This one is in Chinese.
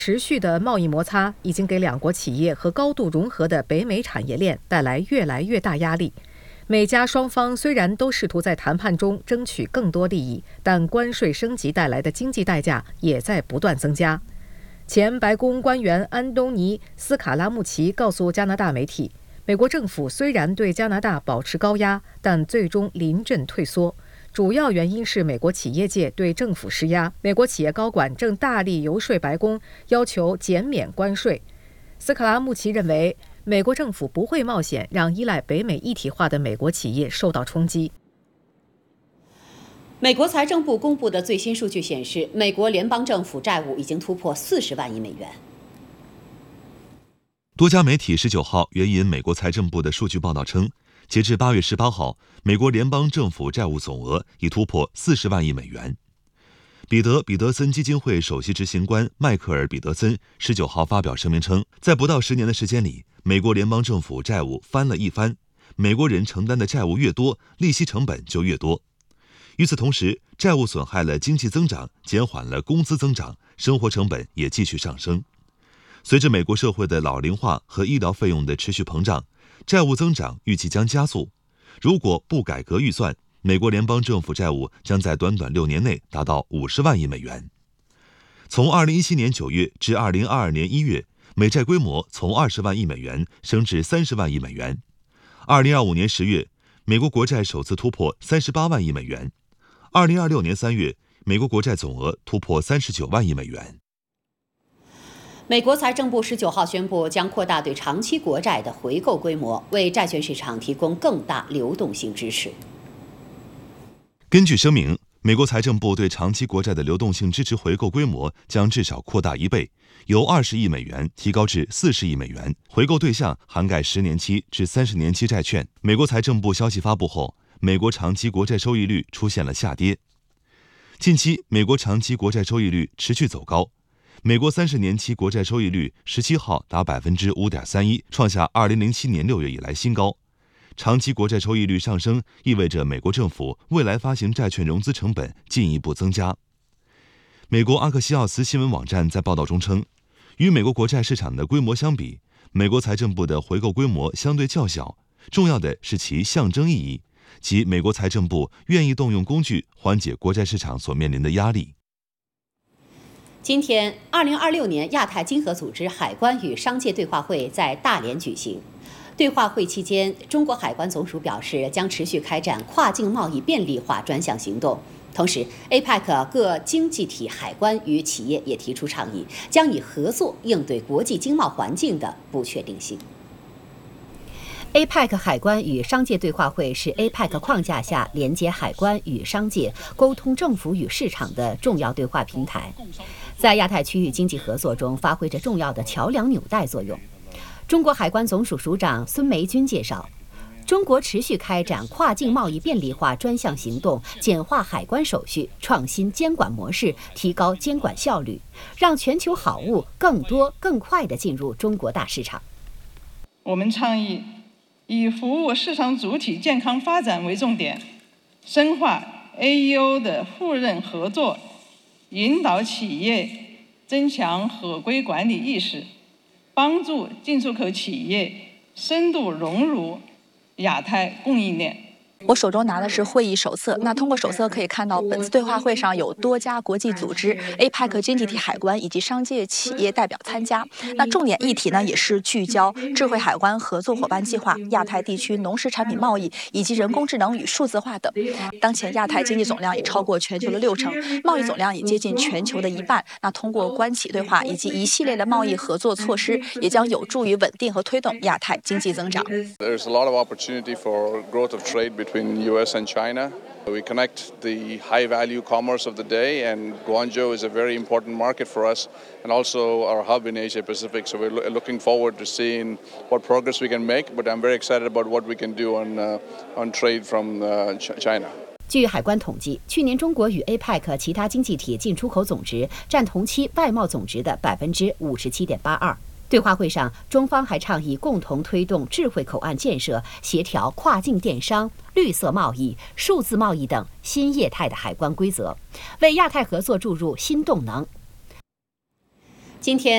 持续的贸易摩擦已经给两国企业和高度融合的北美产业链带来越来越大压力。美加双方虽然都试图在谈判中争取更多利益，但关税升级带来的经济代价也在不断增加。前白宫官员安东尼·斯卡拉穆齐告诉加拿大媒体，美国政府虽然对加拿大保持高压，但最终临阵退缩。主要原因是美国企业界对政府施压，美国企业高管正大力游说白宫，要求减免关税。斯卡拉穆齐认为，美国政府不会冒险让依赖北美一体化的美国企业受到冲击。 美国财政部公布的最新数据显示，美国联邦政府债务已经突破40万亿美元。 多家媒体19号援引美国财政部的数据报道称，截至8月18号，美国联邦政府债务总额已突破40万亿美元。彼得森基金会首席执行官迈克尔·彼得森19号发表声明称，在不到10年的时间里，美国联邦政府债务翻了一番，美国人承担的债务越多，利息成本就越多。与此同时，债务损害了经济增长，减缓了工资增长，生活成本也继续上升。随着美国社会的老龄化和医疗费用的持续膨胀，债务增长预计将加速。如果不改革预算，美国联邦政府债务将在短短6年内达到50万亿美元。从2017年9月至2022年1月，美债规模从20万亿美元升至30万亿美元。2025年10月，美国国债首次突破38万亿美元。2026年3月，美国国债总额突破39万亿美元。 美国财政部19号宣布，将扩大对长期国债的回购规模，为债券市场提供更大流动性支持。 根据声明，美国财政部对长期国债的流动性支持回购规模将至少扩大1倍，由20亿美元提高至40亿美元。回购对象涵盖10年期至30年期债券。美国财政部消息发布后，美国长期国债收益率出现了下跌。近期，美国长期国债收益率持续走高。美国30年期国债收益率17号达 5.31%， 创下2007年6月以来新高。长期国债收益率上升，意味着美国政府未来发行债券融资成本进一步增加。美国阿克西奥斯新闻网站在报道中称，与美国国债市场的规模相比，美国财政部的回购规模相对较小，重要的是其象征意义，即美国财政部愿意动用工具缓解国债市场所面临的压力。 今天，2026年亚太经合组织海关与商界对话会在大连举行。对话会期间，中国海关总署表示将持续开展跨境贸易便利化专项行动。同时 ，APEC 各经济体海关与企业也提出倡议，将以合作应对国际经贸环境的不确定性。APEC 海关与商界对话会是 APEC 框架下连接海关与商界、沟通政府与市场的重要对话平台，在亚太区域经济合作中发挥着重要的桥梁纽带作用。中国海关总署署长孙梅军介绍，中国持续开展跨境贸易便利化专项行动，简化海关手续，创新监管模式，提高监管效率，让全球好物更多更快地进入中国大市场。 我们倡议以服务市场主体健康发展为重点，深化 AEO 的互认合作，引导企业增强合规管理意识，帮助进出口企业深度融入亚太供应链。 我手中拿的是会议手册，那通过手册可以看到，本次对话会上有多家国际组织、APEC 经济体海关以及商界企业代表参加。那重点议题呢，也是聚焦智慧海关合作伙伴计划、亚太地区农食产品贸易以及人工智能与数字化等。当前亚太经济总量已超过全球的60%，贸易总量也接近全球的1半。那通过关企对话以及一系列的贸易合作措施，也将有助于稳定和推动亚太经济增长。 There's a lot of opportunity for growth of trade between US and China. We connect the high-value commerce of the day, and Guangzhou is a very important market for us, and also our hub in Asia-Pacific. So we're looking forward to seeing what progress we can make, but I'm very excited about what we can do on trade from China. 据海关统计，去年中国与 APEC 其他经济体进出口总值占同期外贸总值的57.82%。对话会上，中方还倡议共同推动智慧口岸建设，协调跨境电商、绿色贸易、数字贸易等新业态的海关规则，为亚太合作注入新动能。今天